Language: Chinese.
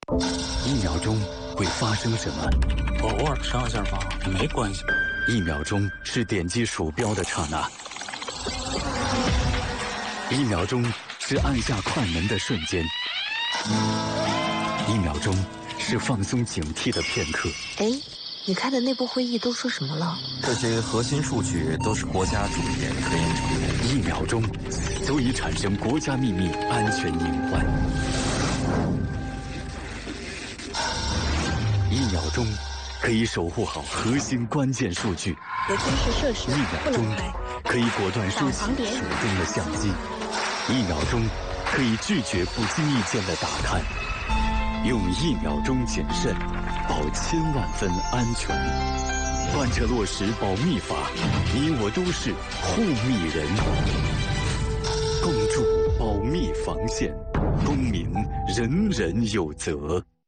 1秒钟会发生什么？ 我偶尔上一下网也没关系。 1秒钟是点击鼠标的刹那，1秒钟是按下快门的瞬间，1秒钟是放松警惕的片刻。 哎，你开的内部会议都说什么了？ 这些核心数据都是国家重点科研成果。 1秒钟足以产生国家秘密安全隐患。1秒钟可以守护好核心关键数据。 别军事设施 1秒钟可以果断收起手中的相机。1秒钟可以拒绝不经意间的打探。用1秒钟谨慎，保千万分安全。贯彻落实保密法，你我都是护密人。共筑保密防线，公民人人有责。